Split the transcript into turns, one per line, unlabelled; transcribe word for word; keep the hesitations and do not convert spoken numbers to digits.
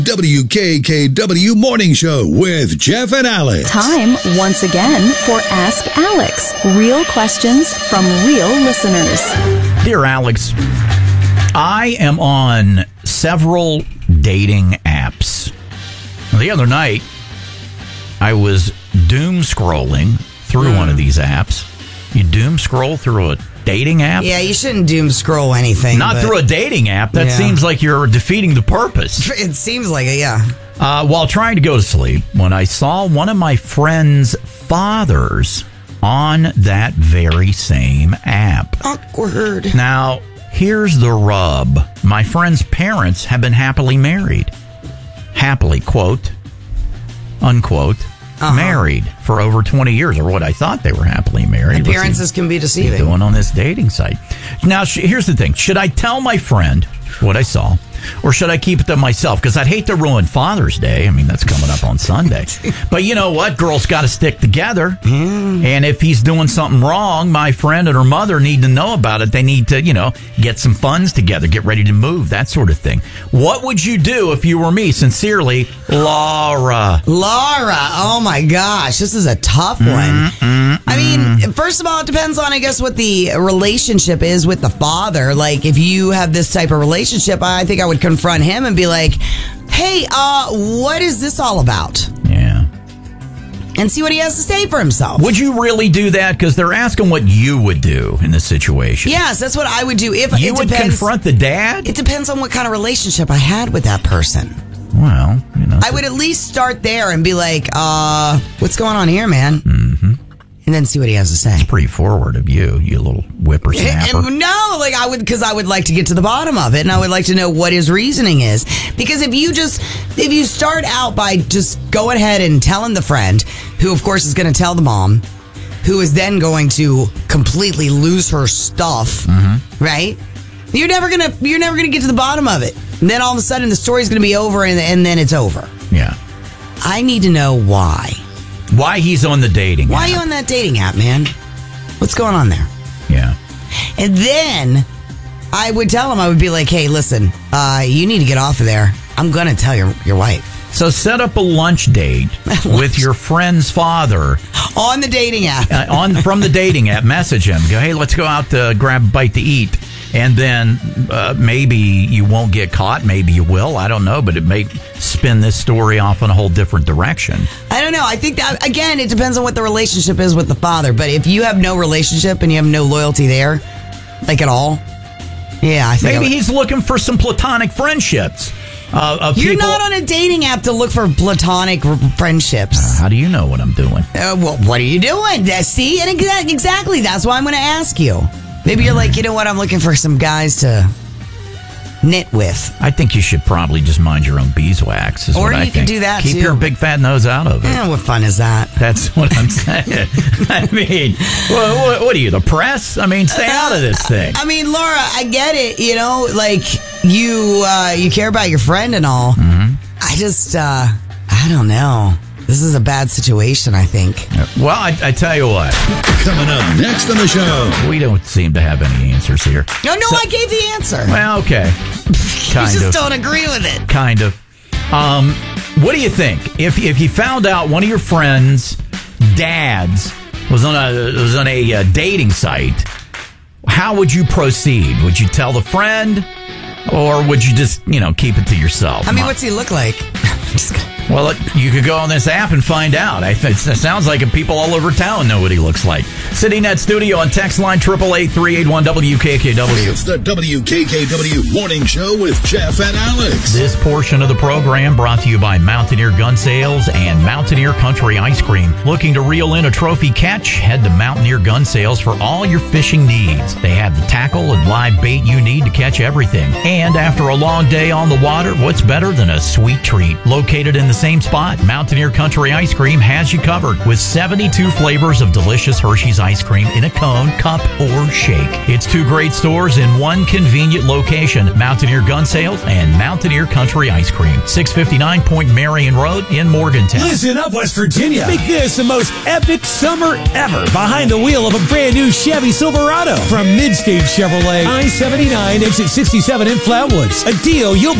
W K K W Morning Show with Jeff and Alex.
Time once again for Ask Alex. Real questions from real listeners.
Dear Alex, I am on several dating apps. The other night, I was doom scrolling through mm. one of these apps. You doom scroll through a dating app?
Yeah, you shouldn't doom scroll anything.
Not
but,
through a dating app. That
yeah.
seems like you're defeating the purpose.
It seems like it, yeah.
Uh, while trying to go to sleep, when I saw one of my friend's fathers on that very same app.
Awkward.
Now, here's the rub. My friend's parents have been happily married. Happily, quote, unquote. Uh-huh. Married for over twenty years, or what I thought they were happily married.
Appearances can be deceiving.
Doing on this dating site. Now, sh- here's the thing. Should I tell my friend what I saw, or should I keep it to myself? Because I'd hate to ruin Father's Day. I mean, that's coming up on Sunday. But you know what? Girls got to stick together. Mm. And if he's doing something wrong, my friend and her mother need to know about it. They need to, you know, get some funds together, get ready to move, that sort of thing. What would you do if you were me? Sincerely, Laura.
Laura. Oh, my gosh. This is a tough one. Mm-mm-mm. I mean, first of all, it depends on, I guess, what the relationship is with the father. Like, if you have this type of relationship, I think I would confront him and be like, hey, uh, what is this all about?
Yeah.
And see what he has to say for himself.
Would you really do that? Because they're asking what you would do in this situation.
Yes, that's what I would do. If
you
it
would
depends,
confront the dad?
It depends on what kind of relationship I had with that person.
Well, you know.
I would at least start there and be like, uh, what's going on here, man?
Mm-hmm.
And then see what he has to say.
It's pretty forward of you, you little whippersnapper.
And, and no, like I would, because I would like to get to the bottom of it, and I would like to know what his reasoning is. Because if you just, if you start out by just going ahead and telling the friend, who of course is going to tell the mom, who is then going to completely lose her stuff, mm-hmm. right? You're never gonna, you're never gonna get to the bottom of it. And then all of a sudden, the story's going to be over, and, and then it's over.
Yeah.
I need to know why.
Why he's on the dating
Why
app.
are you on that dating app, man? What's going on there?
Yeah.
And then I would tell him, I would be like, hey, listen, uh, you need to get off of there. I'm going to tell your, your wife.
So set up a lunch date with your friend's father.
On the dating app.
uh, on From the dating app. Message him. Go, hey, let's go out to grab a bite to eat. And then uh, maybe you won't get caught. Maybe you will. I don't know. But it may spin this story off in a whole different direction.
I don't know. I think that, again, it depends on what the relationship is with the father. But if you have no relationship and you have no loyalty there, like at all, yeah, I think
maybe
I would,
he's looking for some platonic friendships. Uh, of
You're
people.
not on a dating app to look for platonic r- friendships.
Uh, how do you know what I'm doing?
Uh, well, what are you doing? Uh, see? And exa- exactly. That's why I'm going to ask you. Maybe you're like, you know what? I'm looking for some guys to knit with.
I think you should probably just mind your own beeswax. Is
or
what
you
I
can
think.
do that
Keep
too.
your big fat nose out of it.
Yeah, what fun is that?
That's what I'm saying. I mean, what, what, what are you, the press? I mean, stay out of this thing.
I mean, Laura, I get it. You know, like you, uh, you care about your friend and all.
Mm-hmm.
I just, uh, I don't know. This is a bad situation, I think.
Well, I, I tell you what.
Coming up next on the show.
We don't seem to have any answers here.
No, no,
so,
I gave the answer.
Well, okay. Kind
you just
of.
don't agree with it.
Kind of. Um, what do you think? If if you found out one of your friends' dads was on a was on a uh, dating site, how would you proceed? Would you tell the friend, or would you just, you know, keep it to yourself?
I mean, what's he look like? Just
Well, you could go on this app and find out. I th- it sounds like people all over town know what he looks like. CityNet Studio on text line eight eight eight, three eight one, W K K W.
It's the W K K W Morning Show with Jeff and Alex.
This portion of the program brought to you by Mountaineer Gun Sales and Mountaineer Country Ice Cream. Looking to reel in a trophy catch? Head to Mountaineer Gun Sales for all your fishing needs. They have the tackle and live bait you need to catch everything. And after a long day on the water, what's better than a sweet treat? Located in the same spot, Mountaineer Country Ice Cream has you covered with seventy-two flavors of delicious Hershey's ice cream in a cone, cup, or shake. It's two great stores in one convenient location, Mountaineer Gun Sales and Mountaineer Country Ice Cream, six fifty-nine Point Marion Road in Morgantown.
Listen up, West Virginia. Make this the most epic summer ever behind the wheel of a brand new Chevy Silverado from Midstage Chevrolet, I seventy-nine, exit sixty-seven in Flatwoods. A deal you'll